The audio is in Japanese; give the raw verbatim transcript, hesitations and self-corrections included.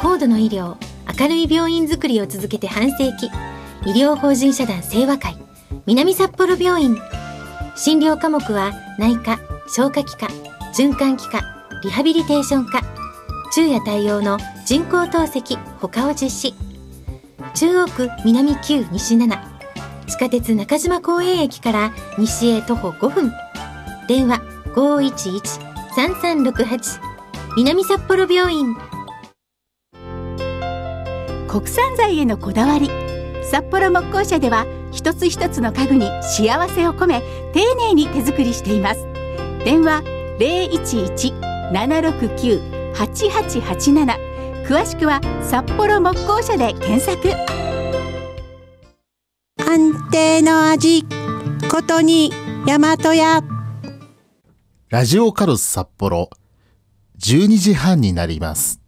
高度の医療、明るい病院づくりを続けて半世紀、医療法人社団清和会南札幌病院。診療科目は内科、消化器科、循環器科、リハビリテーション科、昼夜対応の人工透析他を実施。中央区南きゅう西なな、地下鉄中島公園駅から西へ徒歩ごふん。電話 ごーいちいち さんさんろくはち 南札幌病院。 国産材へのこだわり、札幌木工社では一つ一つの家具に幸せを込め丁寧に手作りしています。電話 ゼロいちいち ななろくきゅう はちはちはちなな、詳しくは札幌木工社で検索。 安定の味ことに大和屋。 ラジオカルス札幌じゅうにじはんになります。